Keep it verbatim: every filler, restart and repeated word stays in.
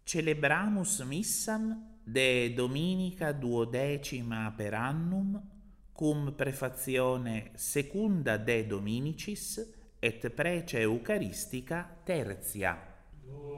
Celebramus missam de Dominica duodecima per annum, cum prefazione secunda de Dominicis et prece Eucharistica tertia.